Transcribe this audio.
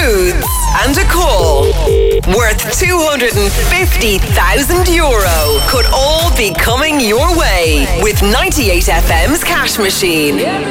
foods, and a call worth €250,000 could all be coming your way with 98 FM's Cash Machine.